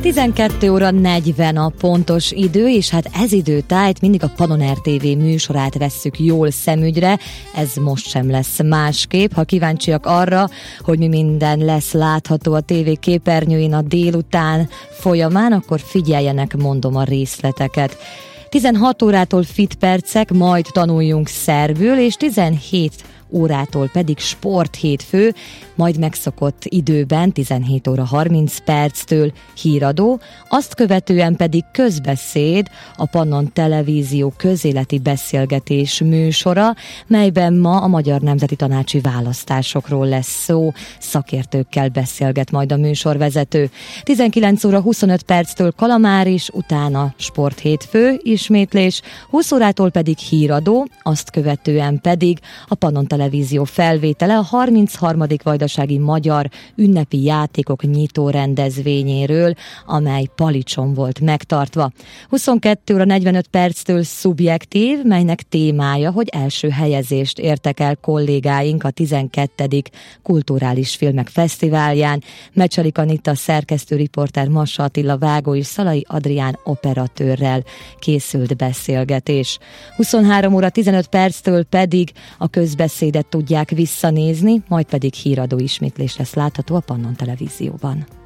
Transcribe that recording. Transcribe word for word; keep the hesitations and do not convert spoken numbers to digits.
tizenkettő óra negyven a pontos idő, és hát ez időtájt mindig a Pannon er té vé műsorát vesszük jól szemügyre, ez most sem lesz másképp. Ha kíváncsiak arra, hogy mi minden lesz látható a tévé képernyőin a délután folyamán, akkor figyeljenek, mondom a részleteket. tizenhat órától fit percek, majd tanuljunk szerbül, és tizenhét órától pedig sporthétfő, majd megszokott időben tizenhét óra harminc perctől híradó, azt követően pedig közbeszéd, a Pannon Televízió közéleti beszélgetés műsora, melyben ma a Magyar Nemzeti Tanácsi választásokról lesz szó, szakértőkkel beszélget majd a műsorvezető. tizenkilenc óra huszonöt perctől Kalamár is, utána sporthétfő ismétlés, húsz órától pedig híradó, azt követően pedig a Pannon Televízió felvétele a harmincharmadik Vajdasági Magyar Ünnepi Játékok nyitó rendezvényéről, amely Palicson volt megtartva. huszonkettő óra negyvenöt perctől szubjektív, melynek témája, hogy első helyezést értek el kollégáink a tizenkettedik Kulturális Filmek Fesztiválján. Mecselik Anita szerkesztő, riporter, Massa Attila vágó és Szalai Adrián operatőrrel készült beszélgetés. huszonhárom óra tizenöt perctől pedig a közbeszédet tudják visszanézni, majd pedig híradó ismétlés lesz látható a Pannon Televízióban.